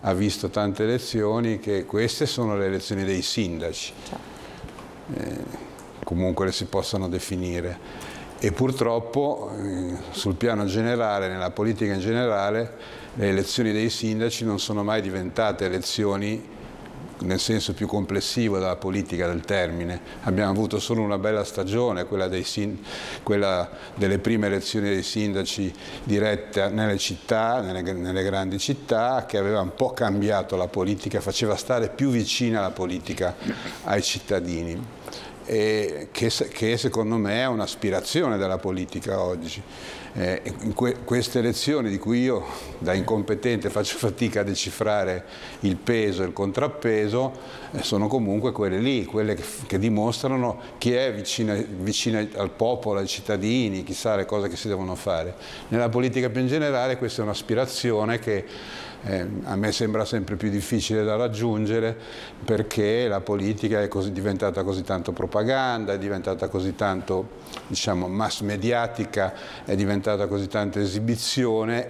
ha visto tante elezioni, che queste sono le elezioni dei sindaci, comunque le si possano definire, e purtroppo sul piano generale, nella politica in generale, le elezioni dei sindaci non sono mai diventate elezioni nel senso più complessivo della politica del termine. Abbiamo avuto solo una bella stagione, quella delle prime elezioni dei sindaci dirette nelle città, nelle grandi città, che aveva un po' cambiato la politica, faceva stare più vicina la politica ai cittadini, e che secondo me è un'aspirazione della politica oggi. Queste elezioni, di cui io da incompetente faccio fatica a decifrare il peso e il contrappeso, sono comunque quelle lì, quelle che dimostrano chi è vicino al popolo, ai cittadini, chissà le cose che si devono fare. Nella politica più in generale questa è un'aspirazione che a me sembra sempre più difficile da raggiungere, perché la politica è diventata così tanto propaganda, è diventata così tanto, diciamo, mass mediatica, è diventata così tanta esibizione,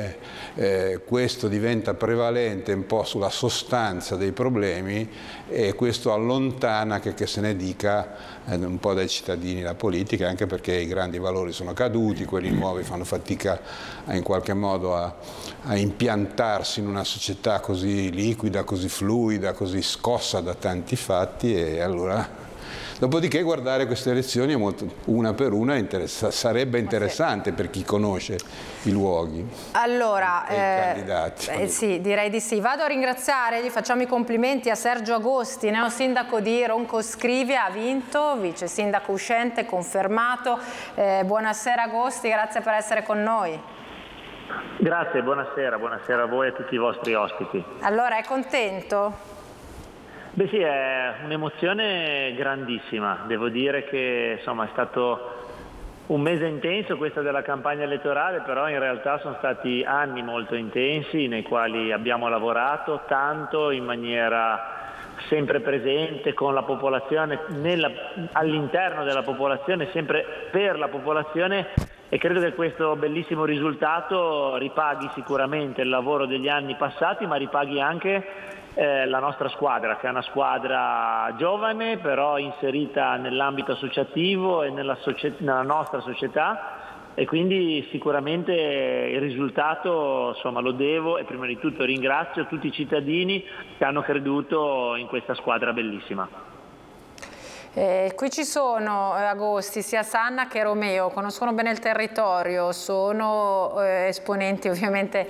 e questo diventa prevalente un po' sulla sostanza dei problemi, e questo allontana, che se ne dica, un po' dai cittadini la politica, anche perché i grandi valori sono caduti, quelli nuovi fanno fatica in qualche modo a impiantarsi in una società così liquida, così fluida, così scossa da tanti fatti, e allora dopodiché guardare queste elezioni una per una sarebbe interessante per chi conosce i luoghi, allora, e i candidati. Sì, direi di sì. Vado a ringraziare, gli facciamo i complimenti a Sergio Agosti, neosindaco di Roncoscrivia, ha vinto, vice sindaco uscente, confermato. Buonasera Agosti, grazie per essere con noi. Grazie, buonasera a voi e a tutti i vostri ospiti. Allora, è contento? Beh sì, è un'emozione grandissima, devo dire che insomma è stato un mese intenso questo della campagna elettorale, però in realtà sono stati anni molto intensi nei quali abbiamo lavorato tanto, in maniera sempre presente con la popolazione, all'interno della popolazione, sempre per la popolazione, e credo che questo bellissimo risultato ripaghi sicuramente il lavoro degli anni passati, ma ripaghi anche la nostra squadra, che è una squadra giovane però inserita nell'ambito associativo e nella nostra società, e quindi sicuramente il risultato insomma lo devo, e prima di tutto ringrazio tutti i cittadini che hanno creduto in questa squadra bellissima. Qui ci sono Agosti, sia Sanna che Romeo, conoscono bene il territorio, sono esponenti ovviamente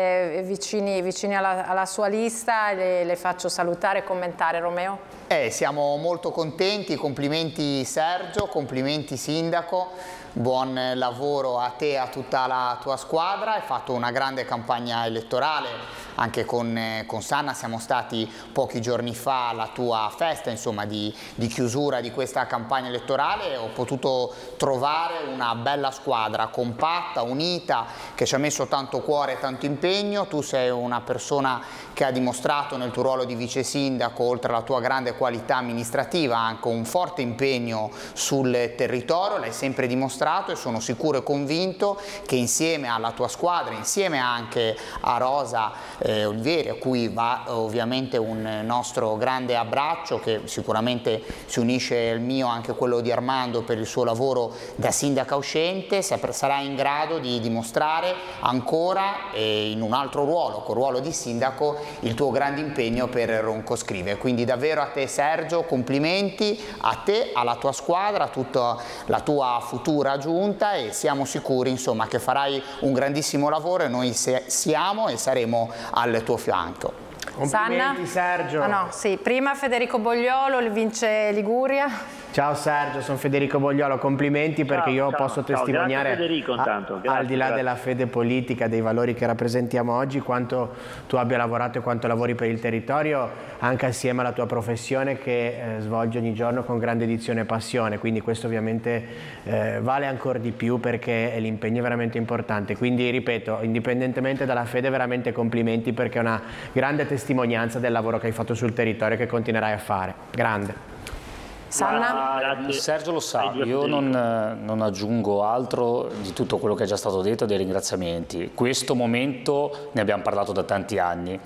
vicini alla sua lista. Le faccio salutare e commentare. Romeo? Siamo molto contenti, complimenti Sergio, complimenti Sindaco, buon lavoro a te e a tutta la tua squadra, hai fatto una grande campagna elettorale. Anche con Sanna siamo stati pochi giorni fa alla tua festa, insomma, di chiusura di questa campagna elettorale, e ho potuto trovare una bella squadra compatta, unita, che ci ha messo tanto cuore e tanto impegno. Tu sei una persona che ha dimostrato nel tuo ruolo di vice sindaco, oltre alla tua grande qualità amministrativa, anche un forte impegno sul territorio, l'hai sempre dimostrato, e sono sicuro e convinto che insieme alla tua squadra, insieme anche a Rosa Olivieri, a cui va ovviamente un nostro grande abbraccio, che sicuramente si unisce il mio, anche quello di Armando, per il suo lavoro da sindaca uscente, sarà in grado di dimostrare ancora, in un altro ruolo, col ruolo di sindaco, il tuo grande impegno per Roncoscrivia. Quindi davvero a te Sergio, complimenti a te, alla tua squadra, a tutta la tua futura giunta, e siamo sicuri insomma che farai un grandissimo lavoro, e noi siamo e saremo al tuo fianco. Complimenti Sergio. No, sì. Prima Federico Bogliolo, il vince Liguria. Ciao Sergio, sono Federico Bogliolo, complimenti, perché io posso testimoniare, grazie Federico, intanto. Al di là della fede politica, dei valori che rappresentiamo oggi, quanto tu abbia lavorato e quanto lavori per il territorio, anche assieme alla tua professione che svolgi ogni giorno con grande dedizione e passione, quindi questo ovviamente vale ancora di più, perché l'impegno è veramente importante. Quindi ripeto, indipendentemente dalla fede, veramente complimenti, perché è una grande testimonianza del lavoro che hai fatto sul territorio e che continuerai a fare. Grande. Sanna? Sergio lo sa, io non aggiungo altro di tutto quello che è già stato detto, dei ringraziamenti. Questo momento ne abbiamo parlato da tanti anni,